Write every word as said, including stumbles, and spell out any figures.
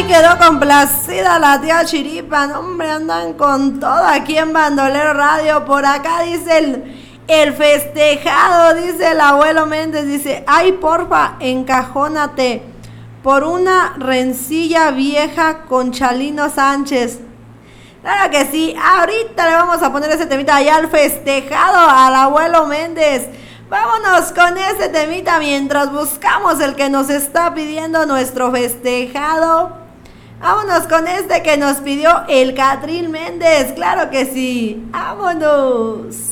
Ay, quedó complacida la tía Chiripa. No, hombre, andan con todo aquí en Bandolero Radio. Por acá dice el, el festejado, dice el abuelo Méndez. Dice, ay, porfa, encajónate por una rencilla vieja con Chalino Sánchez. Claro que sí, ahorita le vamos a poner ese temita allá al festejado, al abuelo Méndez. Vámonos con ese temita mientras buscamos el que nos está pidiendo nuestro festejado. Vámonos con este que nos pidió el Catril Méndez, claro que sí, vámonos.